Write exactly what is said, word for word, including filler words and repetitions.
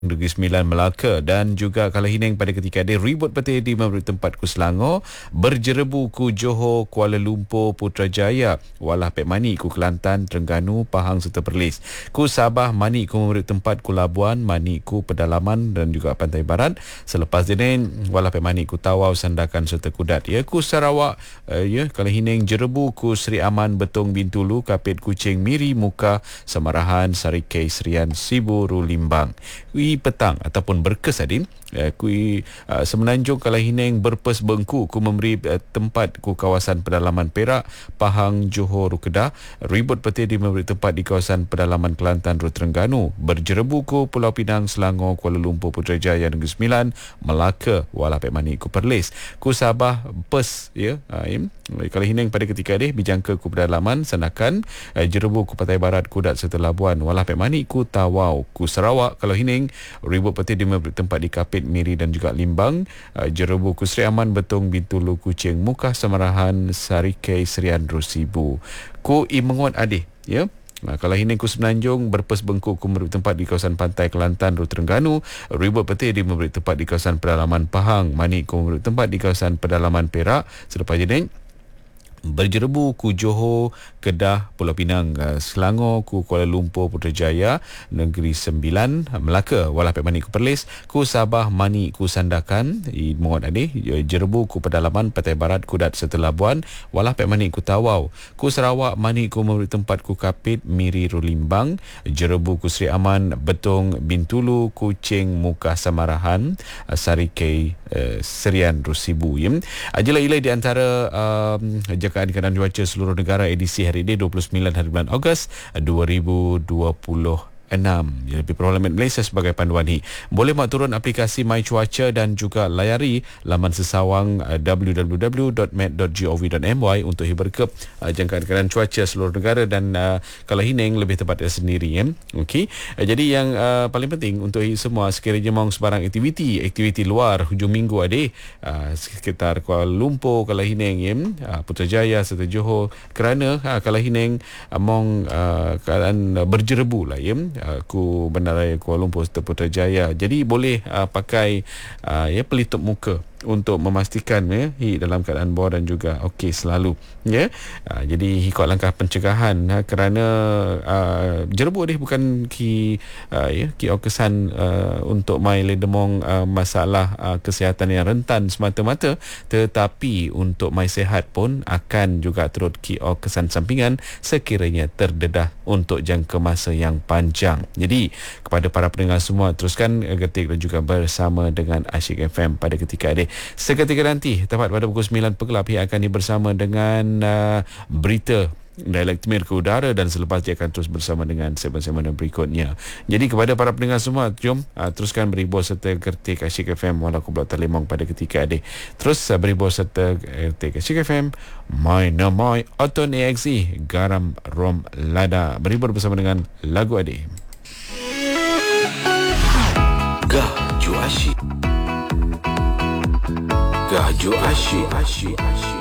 Negeri Sembilan Melaka dan juga Kalahineng pada ketika ada ribut peti di memberi tempat ku Selangor, berjerebu ku Johor, Kuala Lumpur, Putrajaya, Walah Pek Mani ku Kelantan, Terengganu, Pahang serta Perlis. Ku Sabah Mani ku memberi tempat ku Labuan, Mani ku Pedalaman dan juga Pantai Barat. Selepas ini Walah Pek Mani ku Tawau, Sandakan serta Kudat. Ya, ku Sarawak uh, ya Kalahineng jerebu ku Seri Aman, Betong, Bintulu, Kapit, Kuching, Miri, Muka, Samarahan, Sarikei, Serian, Sibu, Rulimbang. Kui petang ataupun berkes adin uh, kui uh, Semenanjung Kalahineng berpes Bengku ku memberi uh, tempat ku kawasan pedalaman Perak, Pahang, Johor, Kedah. Ribut peti di memberi tempat di kawasan pedalaman Kelantan, Terengganu. Berjerebu ku Pulau Pinang, Selangor, Kuala Lumpur, Putrajaya, Negeri Sembilan, Melaka, Walah Pek Mani ku Perlis. Ku Sabah pes ya uh, Kalahineng pada ketika ini bijangka ku pedalaman Sandakan, uh, jerebu ku Pantai Barat, Kudat serta Labuan. Walah Pek Mani ku Tawau. Ku Sarawak Kalahineng ribut peti di memberi tempat di Kapit, Miri dan juga Limbang. uh, Jerebu ku Seri Aman, Betong, Bintulu, Kuching, Muka, Samarahan, Sarikei, Serian, Rosibu. Ku Imengon Adih ya. Nah, Kalahineng ku Semenanjung berpes Bengku ku memberi tempat di kawasan pantai Kelantan, Terengganu. Ribut peti di memberi tempat di kawasan pedalaman Pahang, Mani ku memberi tempat di kawasan pedalaman Perak. Selepas ini berjerebu ku Johor, Kedah, Pulau Pinang, Selangor, ku Kuala Lumpur, Putrajaya, Negeri Sembilan, Melaka, Walah Pek Mani ku Perlis. Ku Sabah Mani ku Sandakan, Mohon Adih, jerebu ku Pedalaman, Pantai Barat, Kudat serta Labuan. Walah Pek Mani ku Tawau. Ku Sarawak Mani ku memberi tempat ku Kapit, Miri, Rulimbang. Jerebu ku Seri Aman, Betong, Bintulu, Kuching, Muka, Samarahan, Sarikei, uh, Serian, Rosibu. Ya. Ajalah ilai di antara um, Jakaan Keadaan Cuaca Seluruh Negara edisi hari ini dua puluh sembilan hari bulan Ogos dua ribu dua puluh enam. Lebih Parlimen Malaysia sebagai panduan ini. Boleh mak turun aplikasi My Cuaca dan juga layari laman sesawang uh, w w w dot met dot gov dot my untuk berkep uh, jangkaan keadaan cuaca seluruh negara dan uh, Kalahineng lebih tepatnya sendiri. Ya. Okey. Uh, jadi yang uh, paling penting untuk semua sekiranya mahu sebarang aktiviti, aktiviti luar hujung minggu adik uh, sekitar Kuala Lumpur, Kalahineng, ya, uh, Putrajaya serta Johor kerana uh, Kalahineng among uh, keadaan uh, berjerebu lah, ya. Aku Bandaraya Kuala Lumpur serta Putrajaya. Jadi boleh uh, pakai uh, ya pelitup muka untuk memastikan ya hi dalam keadaan bawah dan juga okey selalu ya. Uh, jadi ikut langkah pencegahan uh, kerana uh, jerebu ni bukan ki uh, ya ki kesan uh, untuk mai ledemong uh, masalah uh, kesihatan yang rentan semata-mata, tetapi untuk mai sihat pun akan juga turut ki kesan sampingan sekiranya terdedah untuk jangka masa yang panjang. Jadi kepada para pendengar semua, teruskan getik dan juga bersama dengan Asyik F M pada ketika ini. Seketika nanti tepat pada pukul sembilan pegelap ia akan bersama dengan uh, berita Dialek Timur ke udara dan selepas dia akan terus bersama dengan segmen-segmen berikutnya. Jadi kepada para pendengar semua, jom uh, teruskan beribu serta kertik Asyik F M walau aku Blok Terlemong pada ketika ini. Terus uh, beribu serta kertik Asyik F M, My Namai Oton A X E Garam Rom Lada. Beribu bersama dengan lagu Ade. Gah Ju Asyik Gah Ju Asyik Asyik Asyik